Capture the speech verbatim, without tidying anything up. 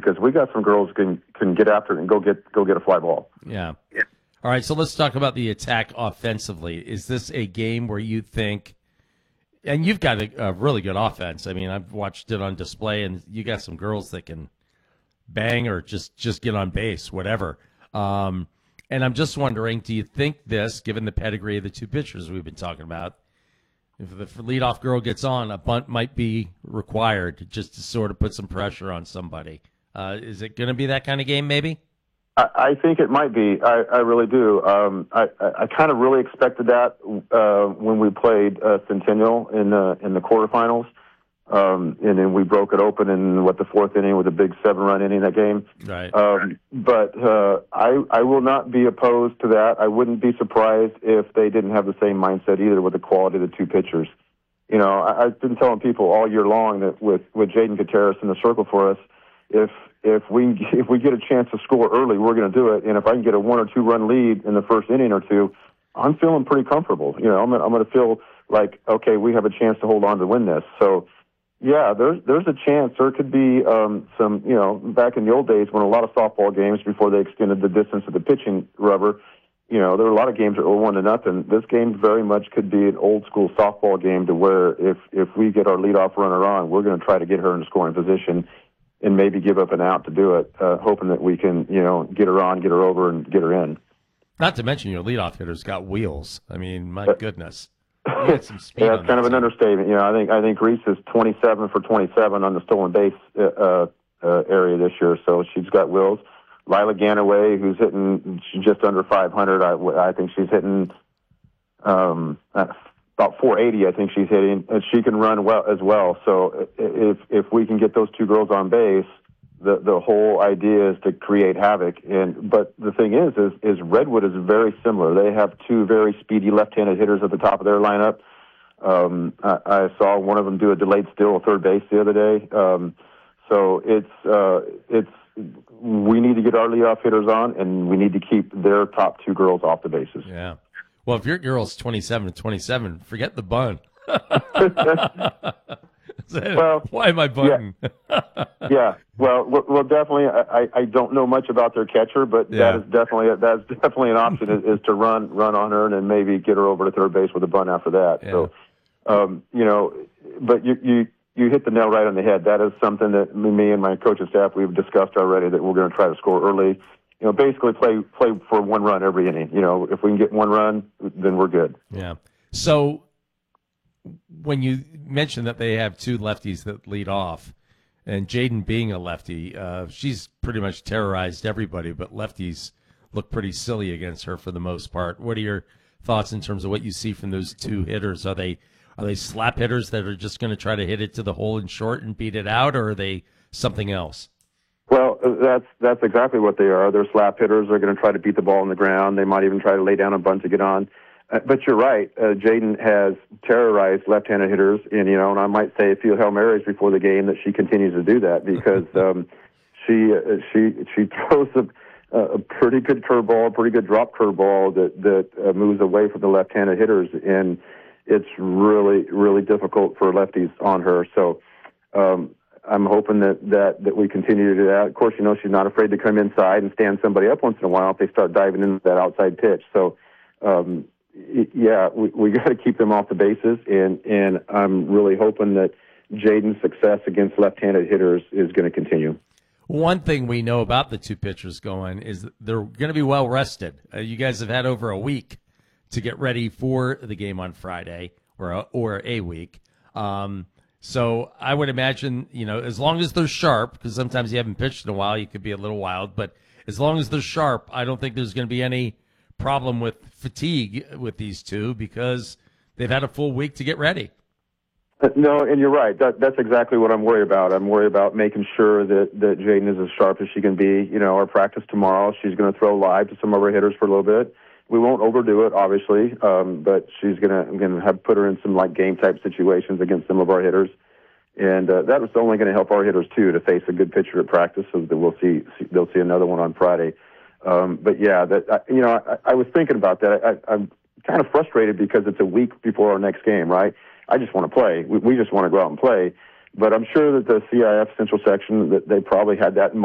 because we got some girls who can can get after it and go get go get a fly ball. Yeah. yeah. All right, so let's talk about the attack offensively. Is this a game where you think, and you've got a, a really good offense. I mean, I've watched it on display, and you got some girls that can bang or just, just get on base, whatever. Um, and I'm just wondering, do you think this, given the pedigree of the two pitchers we've been talking about, if the leadoff girl gets on, a bunt might be required just to sort of put some pressure on somebody? Uh, is it going to be that kind of game, maybe? I, I think it might be. I, I really do. Um, I, I, I kind of really expected that uh, when we played uh, Centennial in the in the quarterfinals, um, and then we broke it open in what the fourth inning with a big seven-run inning that game. Right. Um, but uh, I I will not be opposed to that. I wouldn't be surprised if they didn't have the same mindset either with the quality of the two pitchers. You know, I, I've been telling people all year long that with with Jaden Gutierrez in the circle for us, if if we if we get a chance to score early, we're going to do it. And if I can get a one or two run lead in the first inning or two, I'm feeling pretty comfortable. You know, I'm I'm going to feel like, okay, we have a chance to hold on to win this. So, yeah, there's there's a chance there could be um, some. You know, back in the old days when a lot of softball games before they extended the distance of the pitching rubber, you know, there were a lot of games that were one to nothing. This game very much could be an old school softball game to where if if we get our leadoff runner on, we're going to try to get her in scoring position and maybe give up an out to do it, uh, hoping that we can, you know, get her on, get her over, and get her in. Not to mention your leadoff hitter's got wheels. I mean, my goodness. He had some speed yeah, on it's kind of team. an understatement. You know, I think I think Reese is twenty-seven for twenty-seven on the stolen base uh, uh, area this year, so she's got wheels. Lila Ganaway, who's hitting just under five hundred, I, I think she's hitting um, about four eighty, I think she's hitting, and she can run well as well. So if if we can get those two girls on base, the the whole idea is to create havoc. And but the thing is, is is Redwood is very similar. They have two very speedy left-handed hitters at the top of their lineup. Um, I, I saw one of them do a delayed steal at third base the other day. Um, so it's uh, it's we need to get our leadoff hitters on, and we need to keep their top two girls off the bases. Yeah. Well, if your girl's twenty-seven to twenty-seven, forget the bunt. Well, why am I bunting? Yeah, yeah. Well, well, definitely. I, I don't know much about their catcher, but yeah. that is definitely that's definitely an option is, is to run run on her and then maybe get her over to third base with a bunt after that. Yeah. So, um, you know, but you you you hit the nail right on the head. That is something that me and my coaching staff we've discussed already. That we're going to try to score early. You know, basically play play for one run every inning. You know, if we can get one run, then we're good. Yeah. So when you mentioned that they have two lefties that lead off, and Jaden being a lefty, uh, she's pretty much terrorized everybody, but lefties look pretty silly against her for the most part. What are your thoughts in terms of what you see from those two hitters? Are they are they slap hitters that are just going to try to hit it to the hole in short and beat it out, or are they something else? Well, that's that's exactly what they are. They're slap hitters. They're going to try to beat the ball on the ground. They might even try to lay down a bunt to get on. Uh, but you're right. Uh, Jaden has terrorized left-handed hitters, and you know, and I might say a few Hail Marys before the game that she continues to do that because um, she uh, she she throws a, a pretty good curveball, a pretty good drop curveball that that uh, moves away from the left-handed hitters, and it's really really difficult for lefties on her. So. Um, I'm hoping that, that, that we continue to do that. Of course, you know, she's not afraid to come inside and stand somebody up once in a while if they start diving into that outside pitch. So, um, yeah, we, we got to keep them off the bases, and, and I'm really hoping that Jaden's success against left-handed hitters is going to continue. One thing we know about the two pitchers going is that they're going to be well rested. Uh, you guys have had over a week to get ready for the game on Friday, or a, or a week. Um, So I would imagine, you know, as long as they're sharp, because sometimes you haven't pitched in a while, you could be a little wild, but as long as they're sharp, I don't think there's going to be any problem with fatigue with these two because they've had a full week to get ready. No, and you're right. That, that's exactly what I'm worried about. I'm worried about making sure that, that Jaden is as sharp as she can be. You know, our practice tomorrow, she's going to throw live to some of our hitters for a little bit. We won't overdo it, obviously, um, but she's gonna I'm gonna have put her in some like game type situations against some of our hitters, and uh, that was only going to help our hitters too to face a good pitcher at practice, so that we'll see, see they'll see another one on Friday. Um, but yeah, that I, you know I, I was thinking about that. I, I'm kind of frustrated because it's a week before our next game, right? I just want to play. We, we just want to go out and play. But I'm sure that the C I F Central Section that they probably had that in mind.